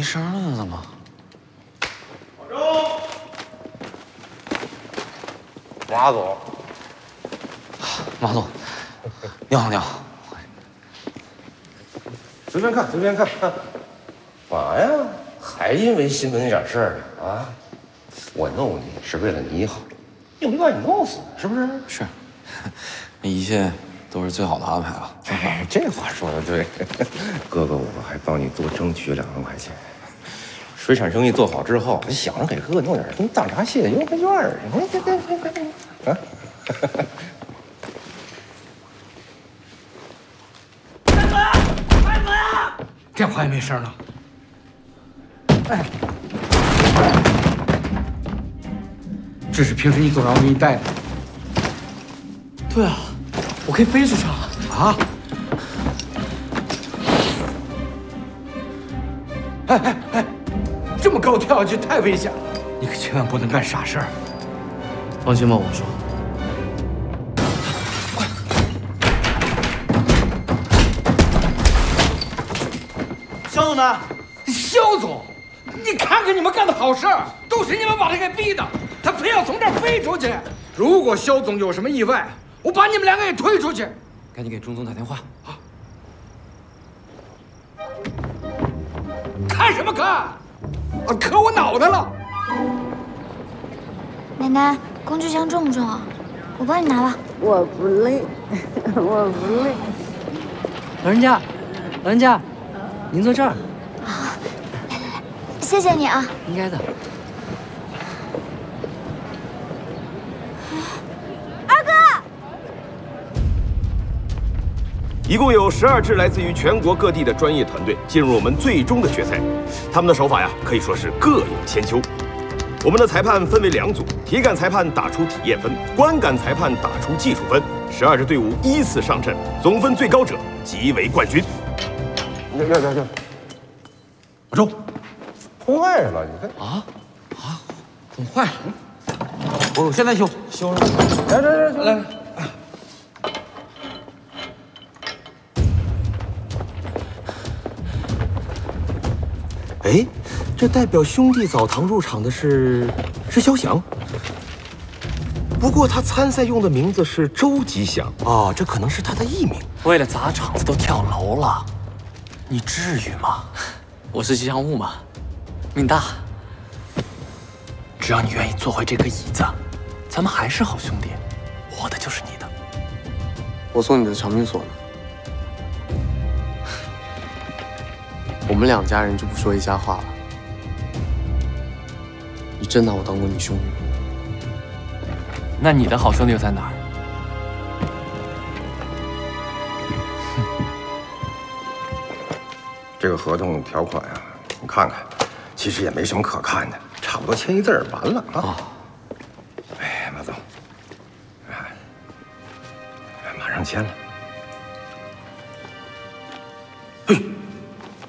声了，怎么？ 老周，马总， 马总，你好，你好。 随便看，随便看。嘛呀？还因为新闻那点事儿呢啊？我弄你是为了你好，又没把你弄死，是不是？ 是，一切都是最好的安排了。 哎，这话说的对，哥哥我还帮你多争取2万块钱。水产生意做好之后，想着给哥哥弄点什么大闸蟹、油菜卷儿。啊！ 开门！开门啊！ 电话也没声了。哎，这是平时你总让我给你带的。 对啊，我可以飞出去了。 啊！哎，这么高跳下去太危险了，你可千万不能干傻事儿。 放心吧，我说。肖总呢？ 肖总，你看看你们干的好事儿，都是你们把他给逼的，他非要从这儿飞出去。如果肖总有什么意外，我把你们2个也推出去。 赶紧给钟总打电话。 啊！看什么看？啊，磕我脑袋了！ 奶奶，工具箱重不重啊？我帮你拿吧。 我不累，我不累。 老人家，您坐这儿。 啊，来，谢谢你啊。 应该的。 一共有12支来自于全国各地的专业团队进入我们最终的决赛，他们的手法呀可以说是各有千秋。我们的裁判分为2组，体感裁判打出体验分，观感裁判打出技术分。12支队伍依次上阵，总分最高者即为冠军。 老周，碰坏了，你看怎么坏了？我现在修。 来。哎，这代表兄弟澡堂入场的是肖翔。不过他参赛用的名字是周吉祥哦，这可能是他的艺名。 为了砸场子都跳楼了，你至于吗？我是吉祥物嘛，命大。只要你愿意坐回这个椅子，咱们还是好兄弟，我的就是你的。 我送你的长命锁呢？我们2家人就不说一家话了。你真拿我当过你兄弟吗？ 那你的好兄弟又在哪儿？ 这个合同条款啊，你看看，其实也没什么可看的，差不多签一字儿完了啊。哎，马总，马上签了。